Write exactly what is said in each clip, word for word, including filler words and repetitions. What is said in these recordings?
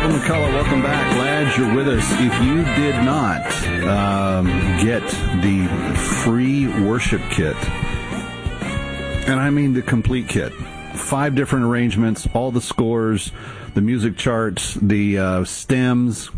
Kevin McCullough, welcome back. Glad you're with us. If you did not um, get the free worship kit, and I mean the complete kit, five different arrangements, all the scores, the music charts, the uh, stems,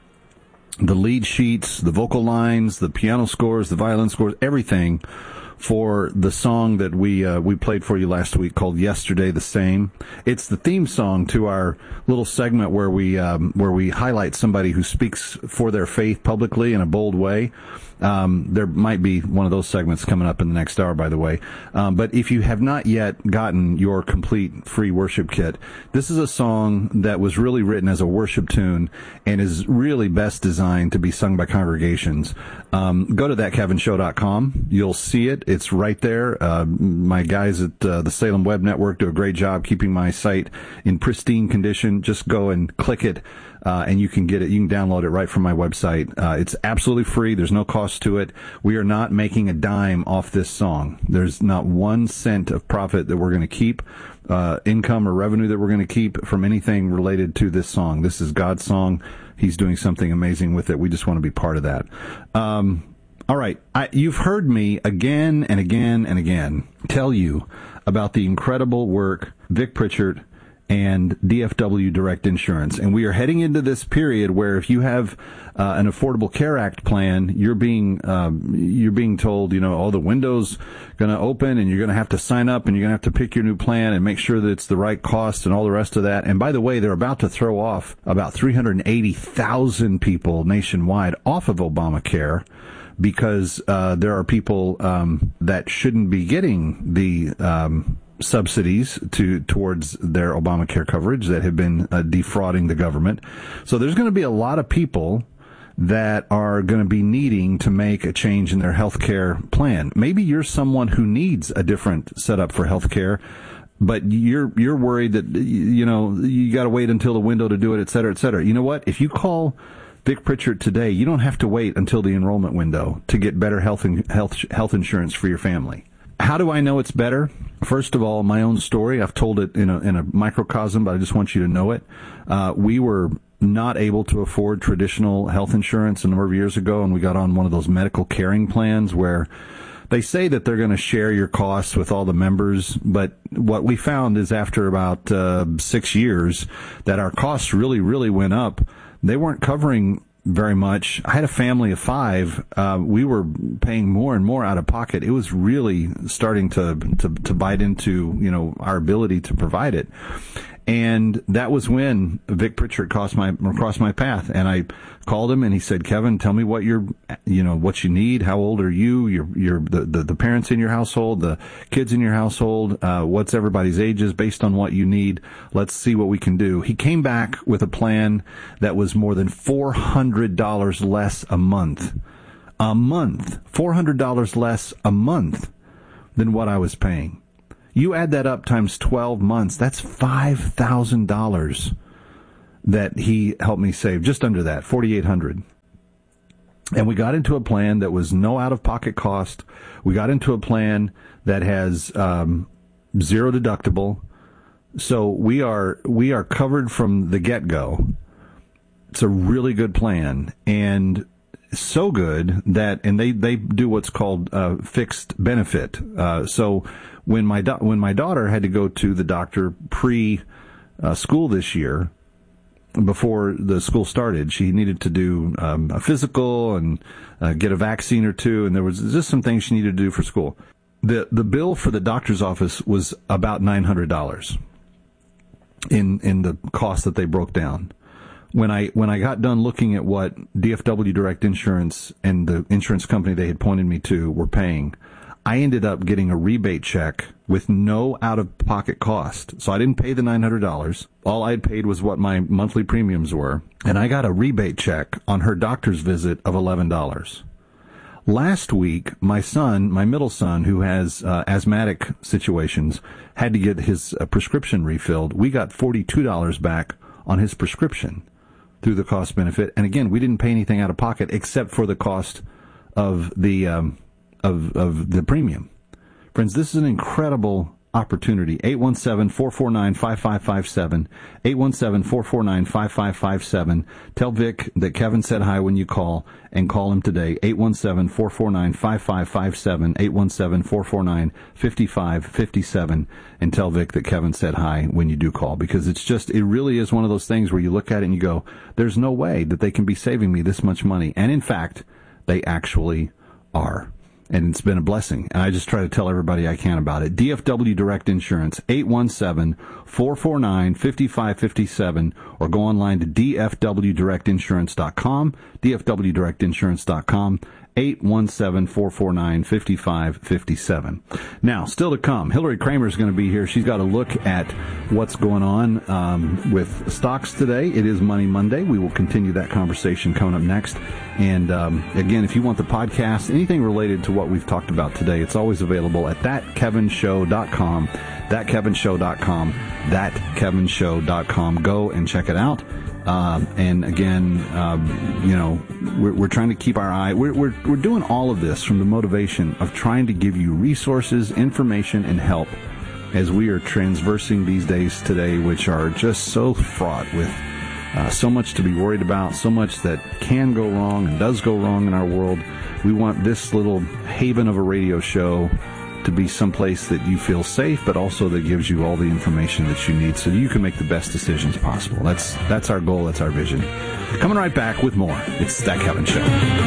the lead sheets, the vocal lines, the piano scores, the violin scores, everything for the song that we uh, we played for you last week called "Yesterday the Same." It's the theme song to our little segment where we um, where we highlight somebody who speaks for their faith publicly in a bold way. Um, there might be one of those segments coming up in the next hour, by the way. Um, but if you have not yet gotten your complete free worship kit, this is a song that was really written as a worship tune and is really best designed to be sung by congregations. Um, go to that kevin show dot com. You'll see it. It's right there. Uh, my guys at uh, the Salem Web Network do a great job keeping my site in pristine condition. Just go and click it. Uh, and you can get it, you can download it right from my website. Uh, it's absolutely free. There's no cost to it. We are not making a dime off this song. There's not one cent of profit that we're going to keep, uh, income or revenue that we're going to keep from anything related to this song. This is God's song. He's doing something amazing with it. We just want to be part of that. Um, all right. I, you've heard me again and again and again tell you about the incredible work Vic Pritchard and D F W Direct Insurance. And we are heading into this period where if you have uh, an Affordable Care Act plan, you're being um, you're being told, you know, oh, the window's going to open and you're going to have to sign up and you're going to have to pick your new plan and make sure that it's the right cost and all the rest of that. And by the way, they're about to throw off about three hundred eighty thousand people nationwide off of Obamacare because uh, there are people um, that shouldn't be getting the um subsidies to towards their Obamacare coverage that have been uh, defrauding the government. So there's going to be a lot of people that are going to be needing to make a change in their health care plan. Maybe you're someone who needs a different setup for health care, but you're you're worried that, you know, you got to wait until the window to do it, et cetera, et cetera. You know what? If you call Vic Pritchard today, you don't have to wait until the enrollment window to get better health in, health health insurance for your family. How do I know it's better? First of all, my own story. I've told it in a, in a microcosm, but I just want you to know it. Uh, we were not able to afford traditional health insurance a number of years ago, and we got on one of those medical caring plans where they say that they're going to share your costs with all the members, but what we found is after about uh, six years that our costs really, really went up. They weren't covering very much. I had a family of five. Uh, we were paying more and more out of pocket. It was really starting to, to, to bite into, you know, our ability to provide it. And that was when Vic Pritchard crossed my, crossed my path. And I called him and he said, Kevin, tell me what you're, you know, what you need. How old are you? Your, your, the, the, the parents in your household, the kids in your household, uh, what's everybody's ages based on what you need. Let's see what we can do. He came back with a plan that was more than four hundred dollars less a month. A month. four hundred dollars less a month than what I was paying. You add that up times twelve months, that's five thousand dollars that he helped me save, just under that, four thousand eight hundred dollars. And we got into a plan that was no out-of-pocket cost. We got into a plan that has um, zero deductible. So we are we are covered from the get-go. It's a really good plan, and so good that, and they, they do what's called uh, fixed benefit. Uh, so when my do- when my daughter had to go to the doctor pre uh, school this year, before the school started, she needed to do um, a physical and uh, get a vaccine or two, and there was just some things she needed to do for school. The the bill for the doctor's office was about nine hundred dollars in in the cost that they broke down. When I when I got done looking at what D F W Direct Insurance and the insurance company they had pointed me to were paying, I ended up getting a rebate check with no out-of-pocket cost. So I didn't pay the nine hundred dollars. All I had paid was what my monthly premiums were. And I got a rebate check on her doctor's visit of eleven dollars. Last week, my son, my middle son, who has uh, asthmatic situations, had to get his uh, prescription refilled. We got forty-two dollars back on his prescription through the cost benefit. And again, we didn't pay anything out of pocket except for the cost of the um, of of the premium. Friends, this is an incredible opportunity. eight one seven, four four nine, five five five seven. eight one seven, four four nine, five five five seven. Tell Vic that Kevin said hi when you call, and call him today. eight one seven, four four nine, five five five seven. eight one seven, four four nine, five five five seven. And tell Vic that Kevin said hi when you do call, because it's just, it really is one of those things where you look at it and you go, there's no way that they can be saving me this much money. And in fact, they actually are. And it's been a blessing. And I just try to tell everybody I can about it. D F W Direct Insurance, eight one seven, four four nine, five five five seven, or go online to d f w direct insurance dot com, d f w direct insurance dot com, eight one seven, four four nine, five five five seven. Now, still to come, Hillary Kramer is going to be here. She's got a look at what's going on um, with stocks today. It is Money Monday. We will continue that conversation coming up next. And um, again, if you want the podcast, anything related to what we've talked about today, it's always available at that kevin show dot com, that kevin show dot com, that kevin show dot com. Go and check it out. Um, and again, um, you know, we're, we're trying to keep our eye, we're, we're, we're doing all of this from the motivation of trying to give you resources, information, and help as we are transversing these days today, which are just so fraught with uh, so much to be worried about, so much that can go wrong and does go wrong in our world. We want this little haven of a radio show to be someplace that you feel safe, but also that gives you all the information that you need so you can make the best decisions possible. That's that's our goal. That's our vision. Coming right back with more. It's That Kevin Show.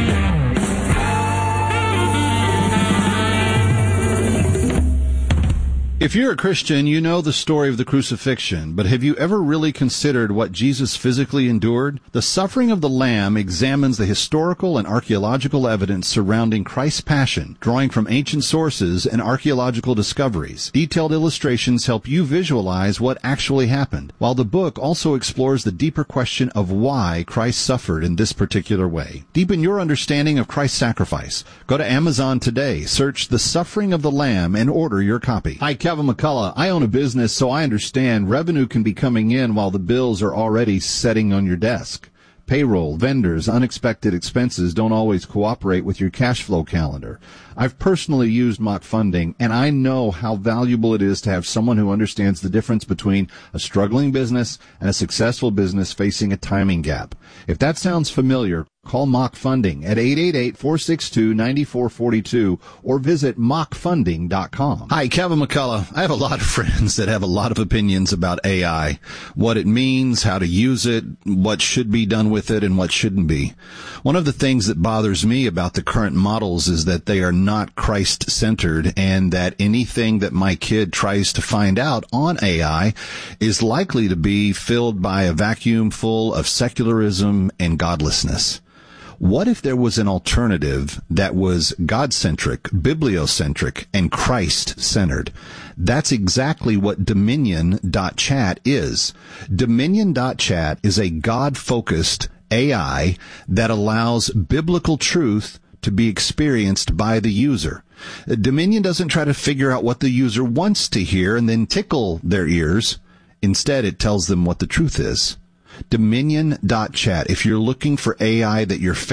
If you're a Christian, you know the story of the crucifixion, but have you ever really considered what Jesus physically endured? The Suffering of the Lamb examines the historical and archaeological evidence surrounding Christ's passion, drawing from ancient sources and archaeological discoveries. Detailed illustrations help you visualize what actually happened, while the book also explores the deeper question of why Christ suffered in this particular way. Deepen your understanding of Christ's sacrifice. Go to Amazon today, search The Suffering of the Lamb, and order your copy. Hi, Kevin McCullough. I own a business, so I understand revenue can be coming in while the bills are already setting on your desk. Payroll, vendors, unexpected expenses don't always cooperate with your cash flow calendar. I've personally used Mock Funding, and I know how valuable it is to have someone who understands the difference between a struggling business and a successful business facing a timing gap. If that sounds familiar, call Mock Funding at eight eight eight, four six two, nine four four two or visit mock funding dot com. Hi, Kevin McCullough. I have a lot of friends that have a lot of opinions about A I, what it means, how to use it, what should be done with it, and what shouldn't be. One of the things that bothers me about the current models is that they are not Christ-centered, and that anything that my kid tries to find out on A I is likely to be filled by a vacuum full of secularism and godlessness. What if there was an alternative that was God-centric, bibliocentric, and Christ-centered? That's exactly what Dominion dot chat is. Dominion dot chat is a God-focused A I that allows biblical truth to be experienced by the user. Dominion doesn't try to figure out what the user wants to hear and then tickle their ears. Instead, it tells them what the truth is. Dominion dot chat. If you're looking for A I that your